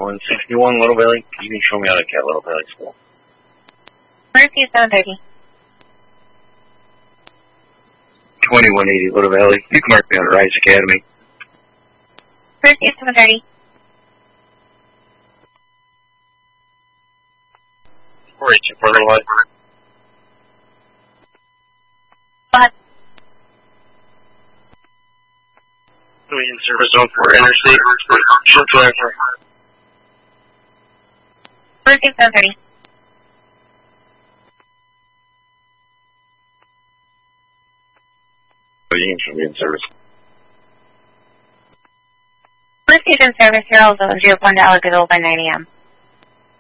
161 Little Valley. You can show me how to get Little Valley School. Mercy 730. 2180 Little Valley. You can mark me on Rise Academy. Mercy 730. 482 for Little Valley. What? We in service zone for interstate. Short track. Mercy 730. You should be in service. Mercy in service. You're also 0.1 Good by 9 a.m.